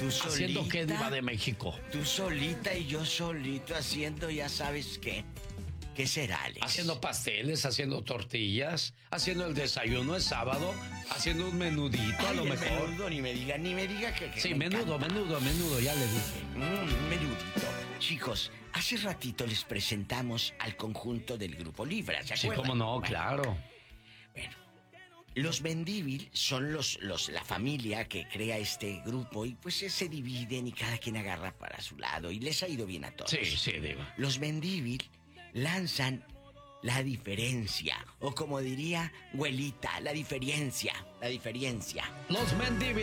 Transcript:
Tú solita. ¿Haciendo qué, diva de México? Tú solita y yo solito haciendo, ya sabes qué. ¿Qué será, Alex? Haciendo pasteles, haciendo tortillas, haciendo el desayuno el sábado, haciendo un menudito. Ay, a lo mejor. Menudo, ni me diga que Sí, me menudo, ya le dije. Menudito. Chicos, hace ratito les presentamos al conjunto del Grupo Libra, ¿se Sí, acuerdan? cómo no, Bueno, claro. Bueno, los Mendívil son la familia que crea este grupo y pues se dividen y cada quien agarra para su lado y les ha ido bien a todos. Sí, diva. Los Mendívil lanzan La Diferencia, o como diría Güelita, la diferencia. Los Mendívil